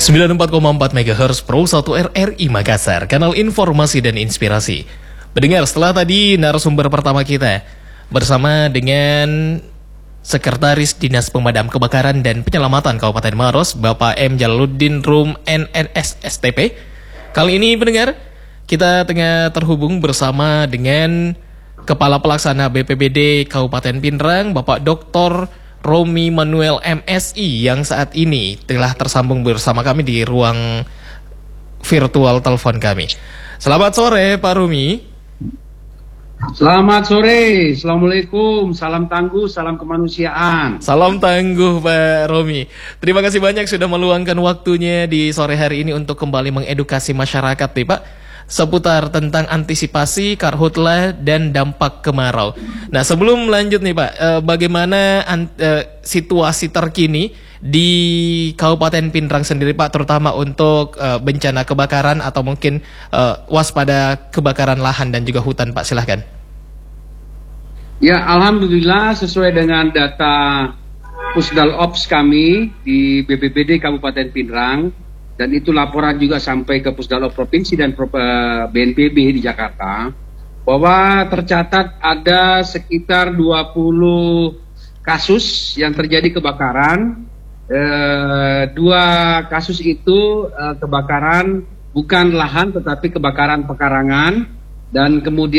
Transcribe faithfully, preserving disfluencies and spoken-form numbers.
sembilan puluh empat koma empat megahertz Pro satu R R I Makassar, kanal informasi dan inspirasi. Mendengar setelah tadi narasumber pertama kita bersama dengan Sekretaris Dinas Pemadam Kebakaran dan Penyelamatan Kabupaten Maros, Bapak M. Jalaluddin Rum N N S S T P. Kali ini pendengar, kita tengah terhubung bersama dengan Kepala Pelaksana B P B D Kabupaten Pindrang, Bapak Doktor Romi Manuel M Si, yang saat ini telah tersambung bersama kami di ruang virtual telepon kami. Selamat sore Pak Romi. Selamat sore, Assalamualaikum, salam tangguh, salam kemanusiaan. Salam tangguh Pak Romi. Terima kasih banyak sudah meluangkan waktunya di sore hari ini untuk kembali mengedukasi masyarakat nih Pak, seputar tentang antisipasi karhutla dan dampak kemarau. Nah, sebelum lanjut nih Pak, eh, bagaimana eh, situasi terkini di Kabupaten Pindrang sendiri Pak, terutama untuk eh, bencana kebakaran atau mungkin eh, waspada kebakaran lahan dan juga hutan Pak, silahkan. Ya, Alhamdulillah sesuai dengan data Pusdal Ops kami di B P B D Kabupaten Pindrang, dan itu laporan juga sampai ke Pusdalop Provinsi dan B N P B di Jakarta, bahwa tercatat ada sekitar dua puluh kasus yang terjadi kebakaran. E, dua kasus itu e, kebakaran bukan lahan tetapi kebakaran pekarangan, dan kemudian